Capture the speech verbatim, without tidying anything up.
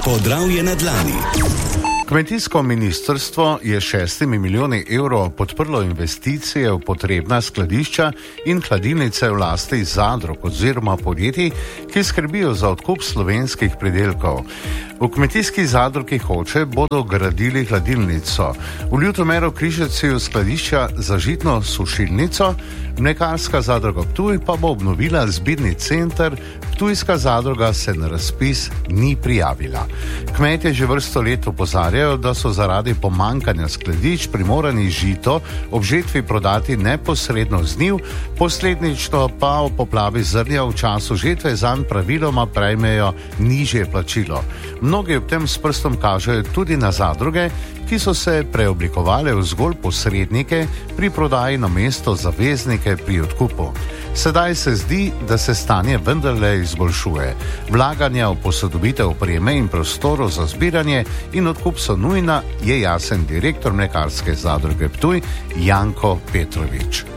Podravje na dlani. Kmetijsko ministrstvo je šestimi milijoni evrov podprlo investicije v potrebna skladišča in hladilnice v lasti zadrug oziroma podjetij, ki skrbijo za odkup slovenskih pridelkov. V kmetijski zadrugi Hoče bodo gradili hladilnico, v Ljutomeru Križevciju skladišča za žitno sušilnico, mlekarska zadruga Ptuj pa bo obnovila zbirni center, ptujska zadruga se na razpis ni prijavila. Kmetje že vrsto let opozarjajo, da so zaradi pomankanja skladišč primorani žito ob žetvi prodati neposredno z njiv, posledično pa v poplavi zrnja v času žetve zanj praviloma prejmejo nižje plačilo. Mnogi ob tem s prstom kažejo tudi na zadruge, ki so se preoblikovale v zgolj posrednike pri prodaji namesto zaveznike pri odkupu. Sedaj se zdi, da se stanje vendarle izboljšuje. Vlaganja v posodobitev opreme in prostorov za zbiranje in odkup so nujna, je jasen direktor mlekarske zadruge Ptuj Janko Petrovič.